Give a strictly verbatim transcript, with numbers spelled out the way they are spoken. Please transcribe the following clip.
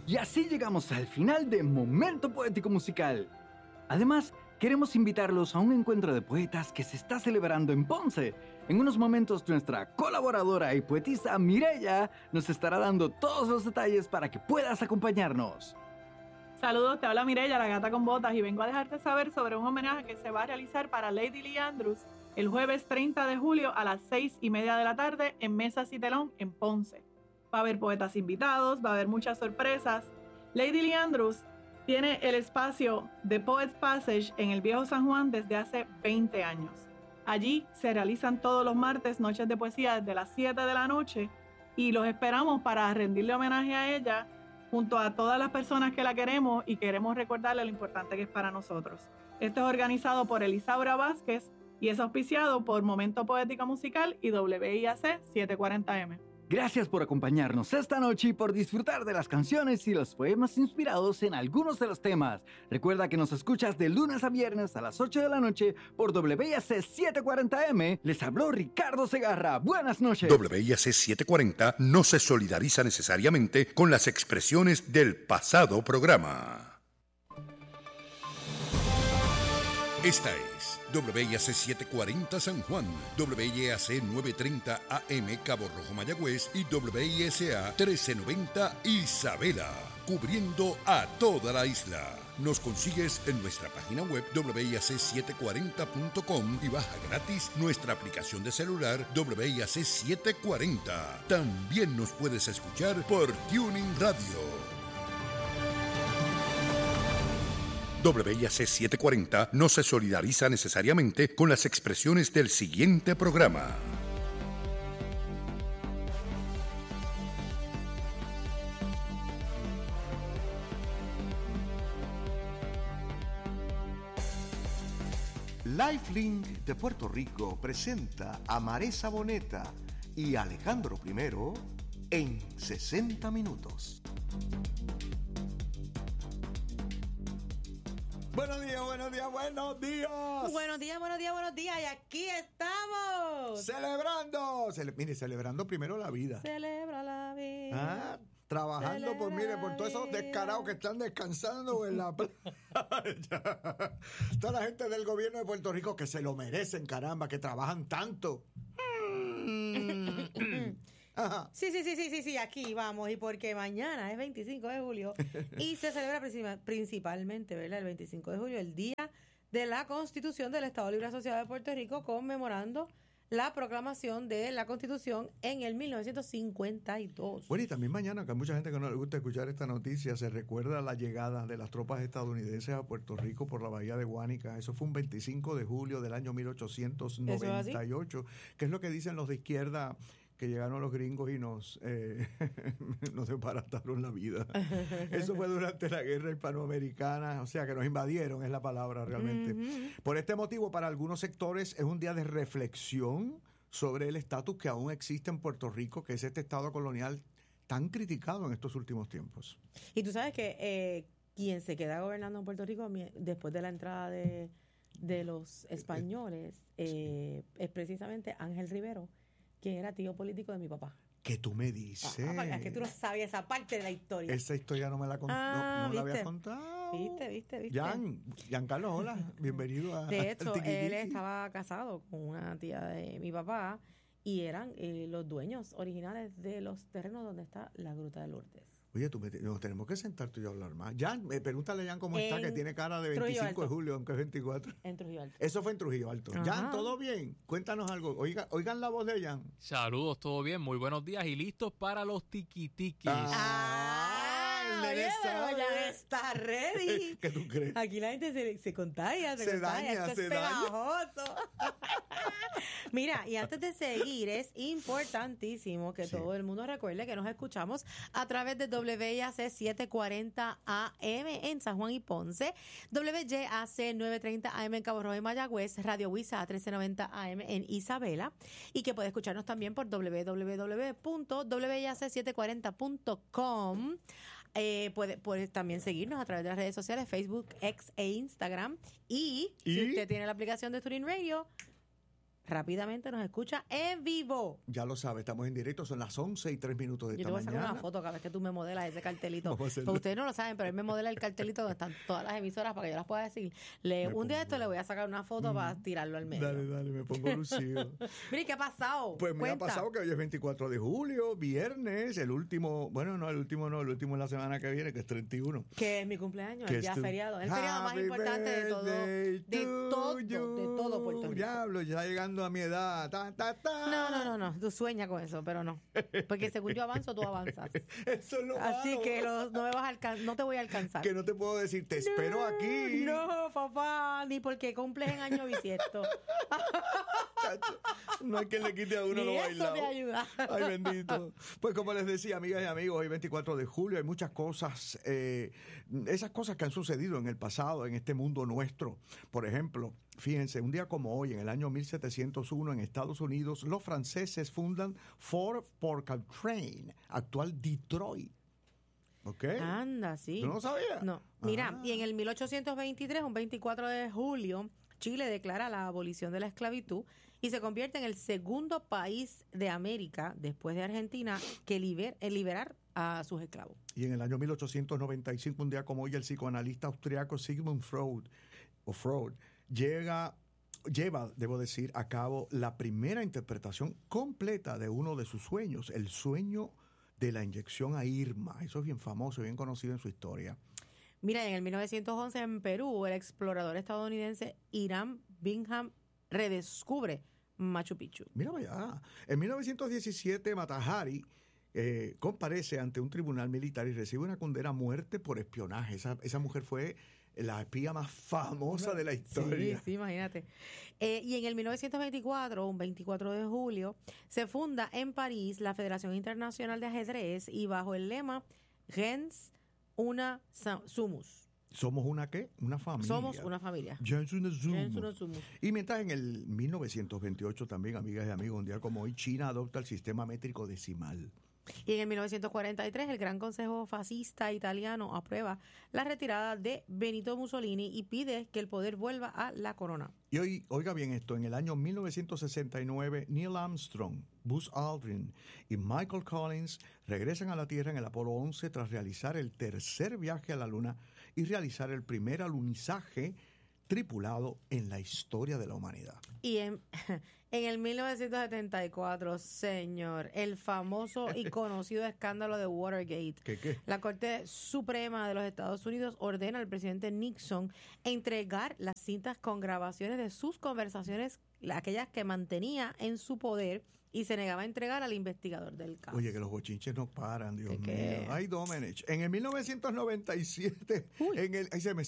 Y así llegamos al final de Momento Poético Musical. Además, queremos invitarlos a un encuentro de poetas que se está celebrando en Ponce. En unos momentos nuestra colaboradora y poetisa Mireya nos estará dando todos los detalles para que puedas acompañarnos. Saludos, te habla Mireya, la gata con botas, y vengo a dejarte saber sobre un homenaje que se va a realizar para Lady Lee Andrews el jueves treinta de julio a las seis y media de la tarde en Mesas y Telón en Ponce. Va a haber poetas invitados, va a haber muchas sorpresas. Lady Lee Andrews tiene el espacio de Poets Passage en el Viejo San Juan desde hace veinte años. Allí se realizan todos los martes noches de poesía desde las siete de la noche y los esperamos para rendirle homenaje a ella junto a todas las personas que la queremos y queremos recordarle lo importante que es para nosotros. Esto es organizado por Elisaura Vázquez y es auspiciado por Momento Poética Musical y W I A C setecientos cuarenta M. Gracias por acompañarnos esta noche y por disfrutar de las canciones y los poemas inspirados en algunos de los temas. Recuerda que nos escuchas de lunes a viernes a las ocho de la noche por W I A C setecientos cuarenta M. Les habló Ricardo Segarra. Buenas noches. W I A C setecientos cuarenta no se solidariza necesariamente con las expresiones del pasado programa. Esta es W I A C setecientos cuarenta San Juan, W I A C novecientos treinta A M Cabo Rojo Mayagüez y W I S A trece noventa Isabela, cubriendo a toda la isla. Nos consigues en nuestra página web W I A C setecientos cuarenta punto com y baja gratis nuestra aplicación de celular W I A C setecientos cuarenta. También nos puedes escuchar por Tuning Radio. W I A C setecientos cuarenta no se solidariza necesariamente con las expresiones del siguiente programa. Lifelink de Puerto Rico presenta a Maresa Boneta y Alejandro Primero en sesenta minutos. Buenos días, buenos días, buenos días. Buenos días, buenos días, buenos días. Y aquí estamos. Celebrando. Cele- mire, celebrando primero la vida. Celebra la vida. Ah, trabajando, Celebra pues mire, por todos esos la vida. descarados que están descansando en la playa. Toda la gente del gobierno de Puerto Rico que se lo merecen, caramba, que trabajan tanto. Ajá. Sí, sí, sí, sí, sí, sí, aquí vamos. Y porque mañana es veinticinco de julio y se celebra princip- principalmente, ¿verdad? El veinticinco de julio, el Día de la Constitución del Estado Libre Asociado de Puerto Rico, conmemorando la proclamación de la Constitución en el mil novecientos cincuenta y dos. Bueno, y también mañana, que hay mucha gente que no le gusta escuchar esta noticia, se recuerda la llegada de las tropas estadounidenses a Puerto Rico por la bahía de Guánica. Eso fue un veinticinco de julio del año mil ochocientos noventa y ocho, que es lo que dicen los de izquierda, que llegaron los gringos y nos, eh, nos desbarataron la vida. Eso fue durante la guerra hispanoamericana, o sea que nos invadieron, es la palabra realmente. Uh-huh. Por este motivo, para algunos sectores es un día de reflexión sobre el estatus que aún existe en Puerto Rico, que es este estado colonial tan criticado en estos últimos tiempos. Y tú sabes que eh, quien se queda gobernando en Puerto Rico después de la entrada de, de los españoles eh, es precisamente Ángel Rivero, quien era tío político de mi papá. ¿Qué tú me dices? Ah, es que tú no sabías esa parte de la historia. Esa historia no me la, con- ah, no, no la había ¿viste? contado. Viste, viste, viste. Jan, Giancarlo, hola, bienvenido a De hecho, al él estaba casado con una tía de mi papá y eran eh, los dueños originales de los terrenos donde está la Gruta de Lourdes. Oye, tú me, nos tenemos que sentar tú y yo a hablar más. Jan, eh, pregúntale a Jan cómo En está, que tiene cara de veinticinco de julio, aunque es veinticuatro. En Trujillo Alto. Eso fue en Trujillo Alto. Ajá. Jan, ¿todo bien? Cuéntanos algo. Oiga, oigan la voz de Jan. Saludos, todo bien, muy buenos días y listos para los tiquitikis. Ah, oye, le pero sabe. ya está ready. ¿Qué tú crees? Aquí la gente se, se contagia, se, Se contagia. daña, Esto se es daña. pegajoso. Mira, y antes de seguir, es importantísimo que Sí. todo el mundo recuerde que nos escuchamos a través de W I A C setecientos cuarenta A M en San Juan y Ponce, W Y A C novecientos treinta A M en Cabo Rojo y Mayagüez, Radio Wisa trece noventa A M en Isabela, y que puede escucharnos también por w w w punto w i a c setecientos cuarenta punto com. Eh, puede, puede también seguirnos a través de las redes sociales, Facebook, X e Instagram. Y, ¿Y? si usted tiene la aplicación de Tuning Radio, rápidamente nos escucha en vivo. Ya lo sabe, estamos en directo, son las once y tres minutos de Yo esta te voy a mañana. sacar una foto cada vez que tú me modelas ese cartelito. Vamos a hacerlo. Pues ustedes no lo saben, pero él me modela el cartelito donde están todas las emisoras para que yo las pueda decir. Le, Me un día de pongo- esto le voy a sacar una foto Mm. para tirarlo al medio. Dale, dale, me pongo lucido. Mire, ¿qué ha pasado? Pues me Cuenta. ha pasado que hoy es veinticuatro de julio, viernes, el último, bueno, no, el último no, el último es la semana que viene, que es treinta y uno. Que es mi cumpleaños, Que el día es tu- feriado. El feriado más Happy importante de todo. birthday De to todo, you. de todo Puerto Rico. Diablo, ya llegando a mi edad. Ta, ta, ta. No, no, no, no. Tú sueñas con eso, pero no. Porque según yo avanzo, tú avanzas. Eso es lo Así malo. que lo- no me vas a alcan- no te voy a alcanzar. Que no te puedo decir, te espero aquí. No, papá, ni porque cumples en año bisiesto. Chacho, no hay quien le quite a uno Ni lo eso bailado. te ayuda. Ay, bendito. Pues como les decía, amigas y amigos, hoy veinticuatro de julio hay muchas cosas, eh, esas cosas que han sucedido en el pasado, en este mundo nuestro. Por ejemplo, fíjense, un día como hoy, en el año mil setecientos uno, en Estados Unidos, los franceses fundan Fort Pontchartrain, actual Detroit. ¿Ok? Anda, sí. ¿Tú no sabías? No. Mira, Ah. y en el mil ochocientos veintitrés, un veinticuatro de julio, Chile declara la abolición de la esclavitud y se convierte en el segundo país de América, después de Argentina, que liber, en liberar a sus esclavos. Y en el año mil ochocientos noventa y cinco, un día como hoy, el psicoanalista austriaco Sigmund Freud, o Freud llega, lleva, debo decir, a cabo la primera interpretación completa de uno de sus sueños, el sueño de la inyección a Irma. Eso es bien famoso, bien conocido en su historia. Mira, en el mil novecientos once en Perú, el explorador estadounidense Hiram Bingham redescubre Machu Picchu. Mira allá. En mil novecientos diecisiete, Mata Hari eh, comparece ante un tribunal militar y recibe una condena a muerte por espionaje. Esa, esa mujer fue la espía más famosa de la historia. Sí, sí, imagínate. Eh, y en el mil novecientos veinticuatro, un veinticuatro de julio, se funda en París la Federación Internacional de Ajedrez y bajo el lema Gens una sa- sumus. ¿Somos una qué? Una familia. Somos una familia. Gens una sumus. Gens una sumus. Y mientras en el mil novecientos veintiocho también, amigas y amigos, un día como hoy, China adopta el sistema métrico decimal. Y en el mil novecientos cuarenta y tres, el Gran Consejo Fascista Italiano aprueba la retirada de Benito Mussolini y pide que el poder vuelva a la corona. Y hoy, oiga bien esto, en el año mil novecientos sesenta y nueve, Neil Armstrong, Buzz Aldrin y Michael Collins regresan a la Tierra en el Apolo once tras realizar el tercer viaje a la Luna y realizar el primer alunizaje tripulado en la historia de la humanidad. Y en, en el mil novecientos setenta y cuatro, señor, el famoso y conocido escándalo de Watergate. ¿Qué qué? La Corte Suprema de los Estados Unidos ordena al presidente Nixon entregar las cintas con grabaciones de sus conversaciones, aquellas que mantenía en su poder, y se negaba a entregar al investigador del caso. Oye, que los bochinches no paran, Dios ¿Qué mío. qué? Ay, Domenech. En el mil novecientos noventa y siete, Uy. en el, ahí se me